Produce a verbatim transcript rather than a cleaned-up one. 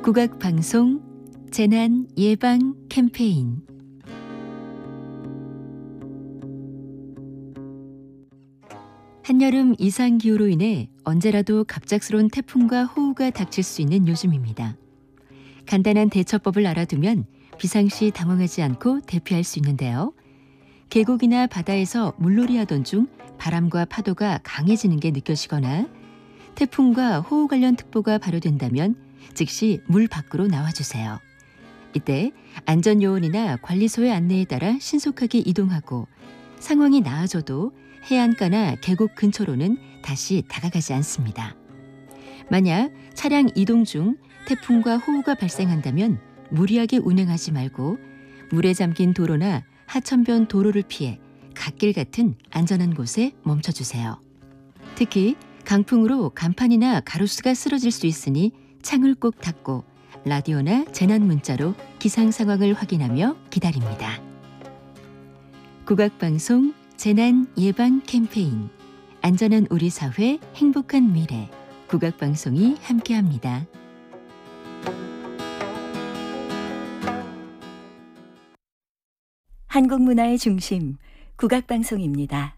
국악방송 재난 예방 캠페인. 한여름 이상기후로 인해 언제라도 갑작스러운 태풍과 호우가 닥칠 수 있는 요즘입니다. 간단한 대처법을 알아두면 비상시 당황하지 않고 대피할 수 있는데요. 계곡이나 바다에서 물놀이 하던 중 바람과 파도가 강해지는 게 느껴지거나 태풍과 호우 관련 특보가 발효된다면 즉시 물 밖으로 나와주세요. 이때 안전요원이나 관리소의 안내에 따라 신속하게 이동하고 상황이 나아져도 해안가나 계곡 근처로는 다시 다가가지 않습니다. 만약 차량 이동 중 태풍과 호우가 발생한다면 무리하게 운행하지 말고 물에 잠긴 도로나 하천변 도로를 피해 갓길 같은 안전한 곳에 멈춰주세요. 특히 강풍으로 간판이나 가로수가 쓰러질 수 있으니 창을 꼭 닫고 라디오나 재난 문자로 기상 상황을 확인하며 기다립니다. 국악방송 재난 예방 캠페인. 안전한 우리 사회, 행복한 미래. 국악방송이 함께합니다. 한국 문화의 중심, 국악방송입니다.